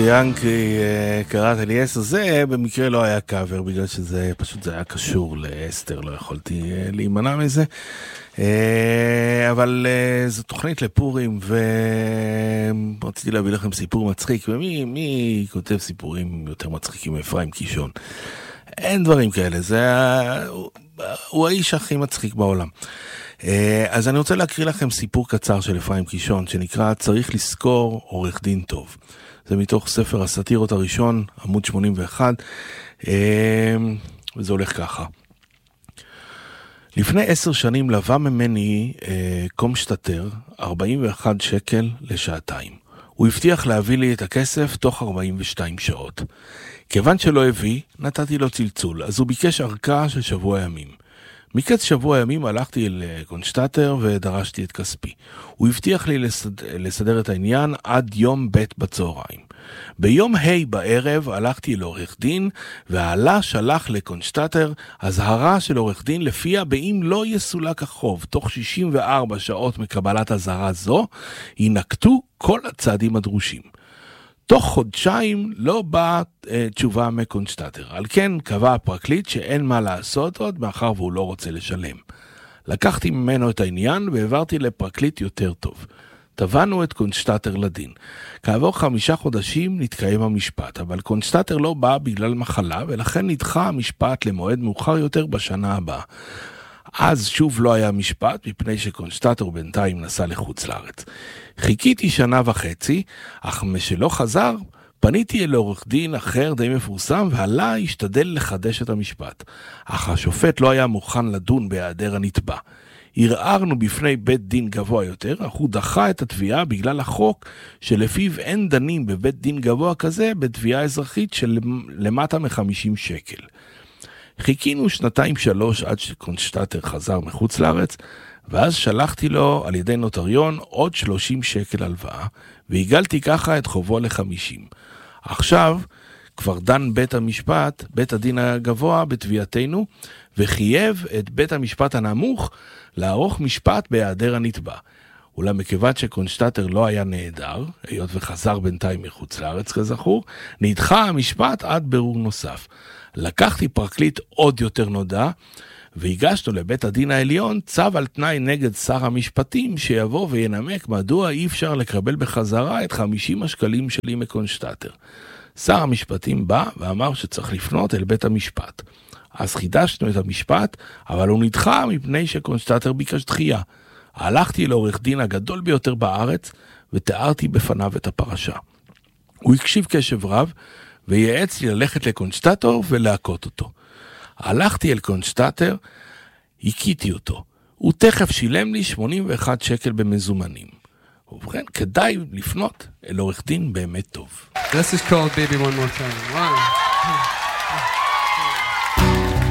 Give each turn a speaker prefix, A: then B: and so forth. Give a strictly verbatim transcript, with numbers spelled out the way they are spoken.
A: ינקי קראת אליאסר, זה במקרה לא היה קאבר, בגלל שזה פשוט זה היה קשור לאסתר, לא יכולתי להימנע מזה, אבל זו תוכנית לפורים, ורציתי להביא לכם סיפור מצחיק, ומי מי כותב סיפורים יותר מצחיקים מאפרים קישון? אין דברים כאלה, זה הוא האיש הכי מצחיק בעולם. אז אני רוצה להקריא לכם סיפור קצר של אפרים קישון, שנקרא צריך לזכור עורך דין טוב. זה מתוך ספר הסאטירות הראשון, עמוד שמונים ואחת, וזה הולך ככה. לפני עשר שנים לווה ממני קומשטטר ארבעים ואחת שקל לשעתיים. הוא הבטיח להביא לי את הכסף תוך ארבעים ושתיים שעות. כיוון שלא הביא, נתתי לו צלצול, אז הוא ביקש ארכה של שבוע ימים. מקץ שבוע ימים הלכתי לקונסטטר ודרשתי את כספי. הוא הבטיח לי לסד... לסדר את העניין עד יום ב' בצהריים. ביום ה' בערב הלכתי לעורך דין, והעלה שלח לקונסטטר הזהרה של עורך דין לפיה באם לא יסולק החוב תוך שישים וארבע שעות מקבלת הזהרה זו, ינקטו כל הצעדים הדרושים. תוך חודשיים לא באה אה, תשובה מקונסטטר. על כן קבע הפרקליט שאין מה לעשות עוד, מאחר והוא לא רוצה לשלם. לקחתי ממנו את העניין והעברתי לפרקליט יותר טוב. תבענו את קונסטטר לדין. כעבור חמישה חודשים נתקיים המשפט, אבל קונסטטר לא בא בגלל מחלה, ולכן נדחה המשפט למועד מאוחר יותר בשנה הבאה. אז שוב לא היה משפט, מפני שקונסטטר בינתיים נסע לחוץ לארץ. חיכיתי שנה וחצי, אך משלא חזר, פניתי אל עורך דין אחר די מפורסם, ועלה השתדל לחדש את המשפט. אך השופט לא היה מוכן לדון בהיעדר הנתבע. ערערנו בפני בית דין גבוה יותר, אך הוא דחה את התביעה בגלל החוק שלפיו אין דנים בבית דין גבוה כזה בתביעה אזרחית של למטה מ-חמישים שקל. חיכינו שנתיים שלוש עד שקונסטטר חזר מחוץ לארץ, ואז שלחתי לו על ידי נוטריון עוד שלושים שקל הלוואה, והגלתי ככה את חובו ל-חמישים. עכשיו כבר דן בית המשפט, בית הדין הגבוה בתביעתנו, וחייב את בית המשפט הנמוך לערוך משפט בהיעדר הנתבע. אולם מכיוון שקונסטטר לא היה נהדר, היות וחזר בינתיים מחוץ לארץ כזכור, נדחה המשפט עד בירור נוסף. לקחתי פרקליט עוד יותר נודע, והגשנו לבית הדין העליון צו על תנאי נגד שר המשפטים, שיבוא וינמק מדוע אי אפשר לקבל בחזרה את חמישים השקלים שלי מקונסטטר. שר המשפטים בא ואמר שצריך לפנות אל בית המשפט. אז חידשנו את המשפט, אבל הוא נדחה מפני שקונסטטר ביקש דחייה. הלכתי לעורך דין הגדול ביותר בארץ, ותיארתי בפניו את הפרשה. הוא הקשיב קשב רב, וייעץ לי ללכת לקונסטטר ולהכות אותו. הלכתי אל קונסטטר, הכיתי אותו. הוא תכף שילם לי שמונים ואחד שקל במזומנים. ובכן, כדאי לפנות אל עורך דין באמת טוב.
B: This is called Baby One More Time. One, two, three.